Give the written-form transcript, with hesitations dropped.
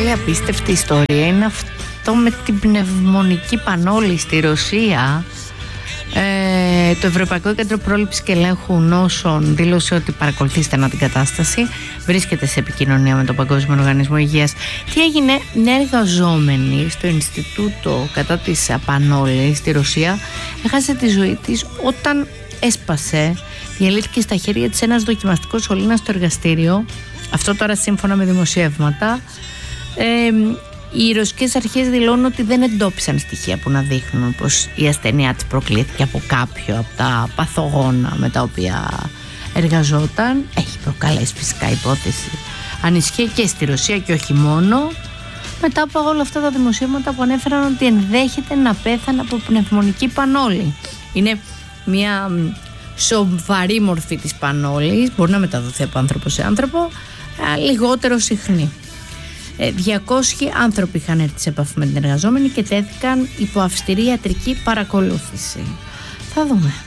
άλλη απίστευτη ιστορία είναι αυτό με την πνευμονική πανόλη στη Ρωσία. Το Ευρωπαϊκό Κέντρο Πρόληψης και Ελέγχου Νόσων δήλωσε ότι παρακολουθεί στενά την κατάσταση. Βρίσκεται σε επικοινωνία με τον Παγκόσμιο Οργανισμό Υγείας. Τι έγινε? Μια εργαζόμενη στο Ινστιτούτο κατά της πανόλης στη Ρωσία έχασε τη ζωή της όταν έσπασε, διαλύθηκε στα χέρια της ένας δοκιμαστικός σωλήνας στο εργαστήριο. Αυτό τώρα σύμφωνα με δημοσιεύματα. Οι ρωσικές αρχές δηλώνουν ότι δεν εντόπισαν στοιχεία που να δείχνουν πως η ασθένειά της προκλήθηκε από κάποιο από τα παθογόνα με τα οποία εργαζόταν. Έχει προκαλέσει φυσικά υπόθεση ανησυχία και στη Ρωσία και όχι μόνο, μετά από όλα αυτά τα δημοσίευματα που ανέφεραν ότι ενδέχεται να πέθανε από πνευμονική πανόλη. Είναι μια σοβαρή μορφή της πανόλης, μπορεί να μεταδοθεί από άνθρωπο σε άνθρωπο, λιγότερο συχνή. 200 άνθρωποι είχαν έρθει σε επαφή με την εργαζόμενη και τέθηκαν υπό αυστηρή ιατρική παρακολούθηση. Θα δούμε.